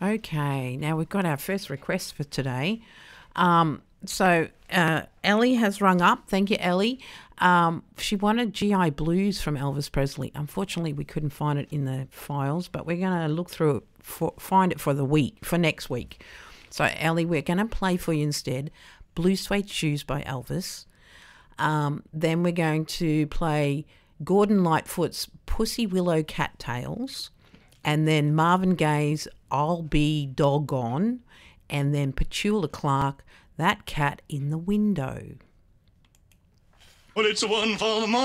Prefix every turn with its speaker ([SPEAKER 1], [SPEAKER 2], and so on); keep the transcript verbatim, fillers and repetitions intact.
[SPEAKER 1] Okay, now we've got our first request for today. Um, so uh, Ellie has rung up. Thank you, Ellie. Um, she wanted G I Blues from Elvis Presley. Unfortunately, we couldn't find it in the files, but we're going to look through it, for, find it for the week, for next week. So, Ellie, we're going to play for you instead Blue Suede Shoes by Elvis. Um, then we're going to play Gordon Lightfoot's Pussy Willow Cattails, and then Marvin Gaye's I'll Be Doggone, and then Petula Clark, That Cat in the Window.
[SPEAKER 2] Well, it's a one for the money.